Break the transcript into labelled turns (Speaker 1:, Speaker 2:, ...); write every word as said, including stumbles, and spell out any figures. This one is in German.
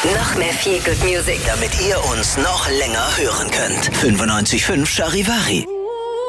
Speaker 1: Noch mehr Feel Good Music,
Speaker 2: damit ihr uns noch länger hören könnt. fünfundneunzig Komma fünf Charivari.